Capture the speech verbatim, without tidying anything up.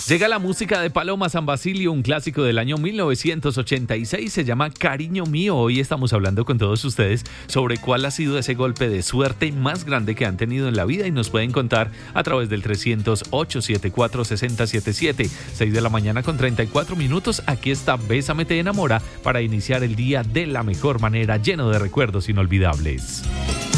Llega la música de Paloma San Basilio, un clásico del año mil novecientos ochenta y seis, se llama Cariño Mío. Hoy estamos hablando con todos ustedes sobre cuál ha sido ese golpe de suerte más grande que han tenido en la vida y nos pueden contar a través del trescientos, ochocientos setenta y cuatro, sesenta setenta y siete, seis de la mañana con treinta y cuatro minutos. Aquí está Bésame te enamora para iniciar el día de la mejor manera, lleno de recuerdos inolvidables.